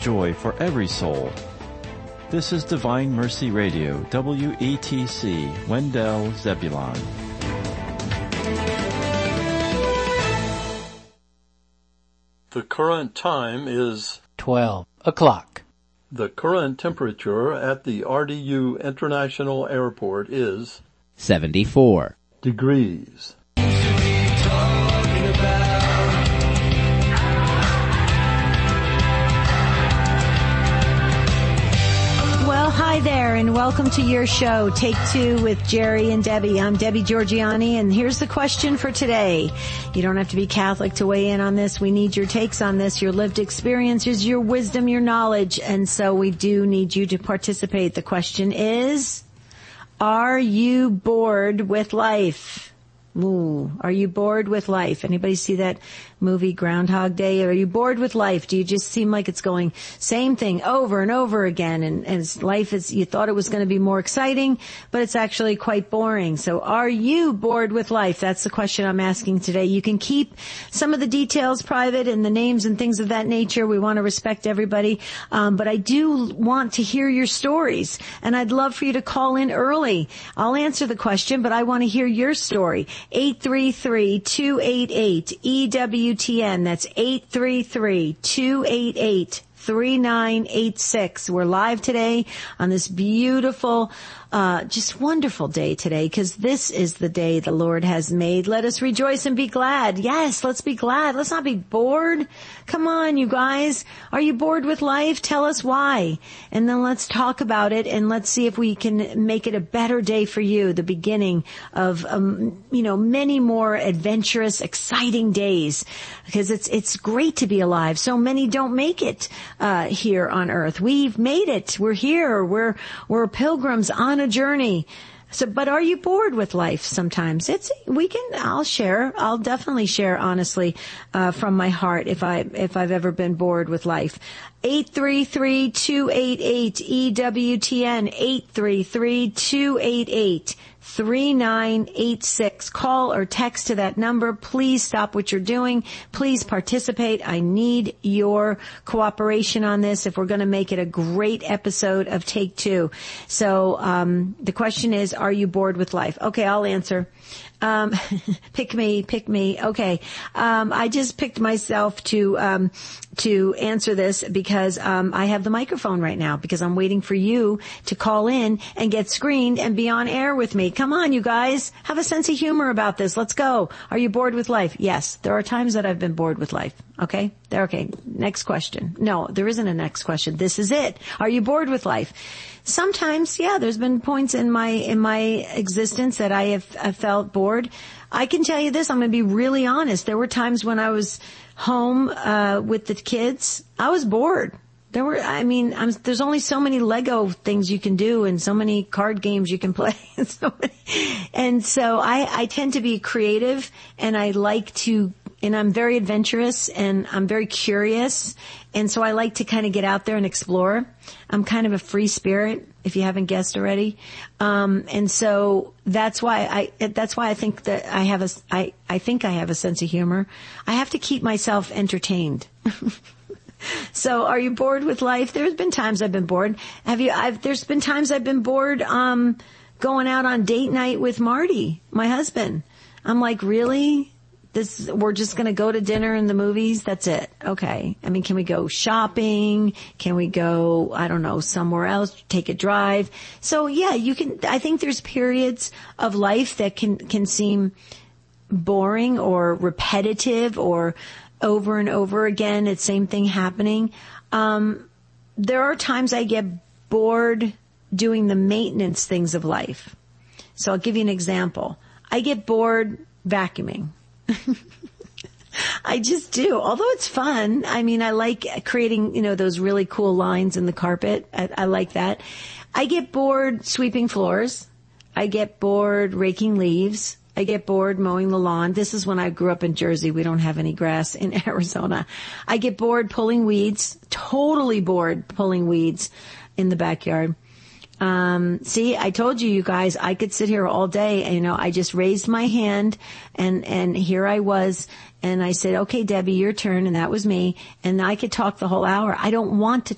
joy for every soul. This is Divine Mercy Radio, WETC, Wendell, Zebulon. The current time is 12 o'clock. The current temperature at the RDU International Airport is 74 degrees. Well, hi there, and welcome to your show, Take Two with Jerry and Debbie. I'm Debbie Georgianni, and here's the question for today. You don't have to be Catholic to weigh in on this. We need your takes on this, your lived experiences, your wisdom, your knowledge, and so we do need you to participate. The question is, are you bored with life? Ooh, are you bored with life? Anybody see that movie Groundhog Day? Are you bored with life? Do you just seem like it's going same thing over and over again, and life is, you thought it was going to be more exciting, but it's actually quite boring. So are you bored with life? That's the question I'm asking today. You can keep some of the details private and the names and things of that nature. We want to respect everybody. But I do want to hear your stories, and I'd love for you to call in early. I'll answer the question, but I want to hear your story. 833-288-EWTN. That's 833-288-3986. We're live today on this beautiful, just wonderful day today, because this is the day the Lord has made. Let us rejoice and be glad. Yes, let's be glad. Let's not be bored. Come on, you guys. Are you bored with life? Tell us why. And then let's talk about it, and let's see if we can make it a better day for you, the beginning of, many more adventurous, exciting days, because it's great to be alive. So many don't make it, here on earth. We've made it. We're here. We're pilgrims on a journey. So, but are you bored with life sometimes? I'll definitely share honestly, from my heart if I've ever been bored with life. 833-288-EWTN, 833-288-3986. Call or text to that number. Please stop what you're doing. Please participate. I need your cooperation on this if we're going to make it a great episode of Take Two. So, the question is, are you bored with life? Okay, I'll answer. Pick me. Okay. I just picked myself to answer this because, I have the microphone right now because I'm waiting for you to call in and get screened and be on air with me. Come on, you guys. Have a sense of humor about this. Let's go. Are you bored with life? Yes. There are times that I've been bored with life. Okay? Okay. Next question. No, there isn't a next question. This is it. Are you bored with life? Sometimes, yeah, there's been points in my existence that I have felt bored. I can tell you this, I'm going to be really honest. There were times when I was home, with the kids, I was bored. There's only so many Lego things you can do and so many card games you can play. And so I tend to be creative, and I'm very adventurous, and I'm very curious. And so I like to kind of get out there and explore. I'm kind of a free spirit, if you haven't guessed already. And so that's why I think that I have a sense of humor. I have to keep myself entertained. So are you bored with life? There's been times I've been bored. There's been times I've been bored, going out on date night with Marty, my husband. I'm like, really? We're just going to go to dinner and the movies? That's it. Okay. Can we go shopping? Can we go, I don't know, somewhere else, take a drive? So yeah, I think there's periods of life that can seem boring or repetitive or over and over again, it's same thing happening. There are times I get bored doing the maintenance things of life. So I'll give you an example. I get bored vacuuming. I just do. Although it's fun. I like creating, those really cool lines in the carpet. I like that. I get bored sweeping floors. I get bored raking leaves. I get bored mowing the lawn. This is when I grew up in Jersey. We don't have any grass in Arizona. I get bored pulling weeds. Totally bored pulling weeds in the backyard. See, I told you guys, I could sit here all day. And, I just raised my hand and here I was. And I said, okay, Debbie, your turn. And that was me. And I could talk the whole hour. I don't want to